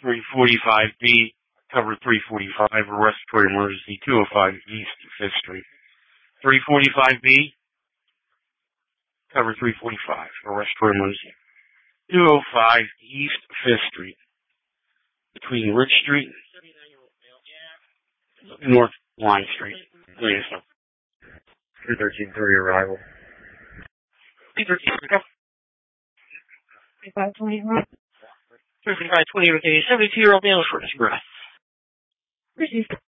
345B, cover 345, a respiratory emergency, 205 East 5th Street. 345B, cover 345, a respiratory emergency, 205 East 5th Street, between Rich Street and North Line Street. 313-3 arrival. 313, 3520. 3520, 72-year-old male, first breath. Received.